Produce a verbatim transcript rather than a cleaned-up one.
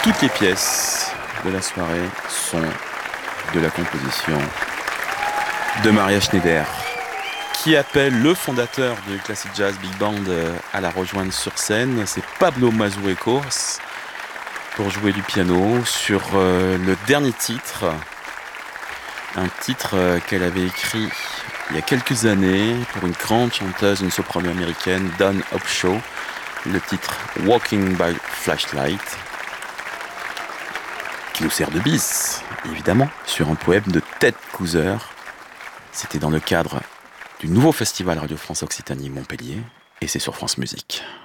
Toutes les pièces de la soirée sont de la composition de Maria Schneider, qui appelle le fondateur du Classic Jazz Big Band à la rejoindre sur scène. C'est Pablo Mazzuecos pour jouer du piano sur euh, le dernier titre, un titre euh, qu'elle avait écrit il y a quelques années pour une grande chanteuse, une soprano américaine, Dawn Upshaw, le titre Walking by Flashlight, qui nous sert de bis, évidemment, sur un poème de Ted Couser. C'était dans le cadre du nouveau festival Radio France Occitanie Montpellier, et c'est sur France Musique.